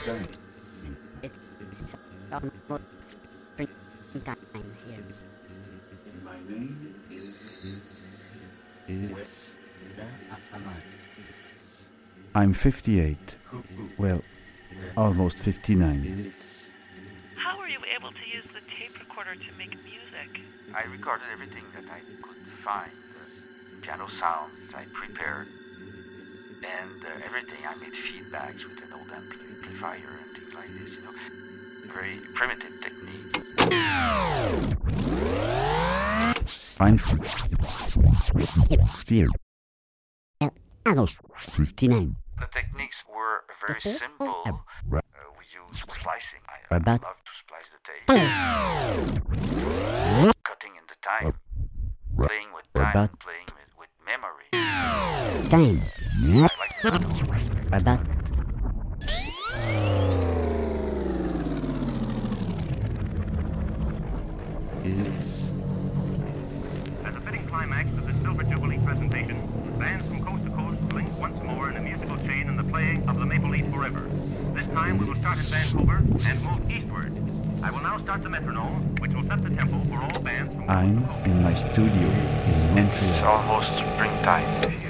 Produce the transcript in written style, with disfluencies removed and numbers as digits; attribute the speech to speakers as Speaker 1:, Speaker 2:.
Speaker 1: It's almost springtime here.
Speaker 2: My name is
Speaker 3: I'm 58. Well, almost 59.
Speaker 4: How were you able to use the tape recorder to make music?
Speaker 5: I recorded everything that I could find, piano sounds that I prepared, and everything. I made feedbacks with an old amplifier and things like this, very primitive technique.
Speaker 3: I'm 59.
Speaker 5: The techniques were very simple. We used splicing. I
Speaker 3: About-
Speaker 5: love to splice the tape. Cutting in the time. Playing with time,
Speaker 3: About-
Speaker 5: playing with memory.
Speaker 3: Time.
Speaker 5: I like to do
Speaker 3: About
Speaker 6: As a fitting climax of the Silver Jubilee presentation, bands from coast to coast link once more in a musical chain in the playing of the Maple Leaf Forever. This time we will start in Vancouver and move eastward. I will now start the metronome, which will set the tempo for all bands from
Speaker 3: I'm
Speaker 6: coast to coast.
Speaker 3: in my studio in
Speaker 5: It's
Speaker 3: Montreal.
Speaker 5: almost springtime.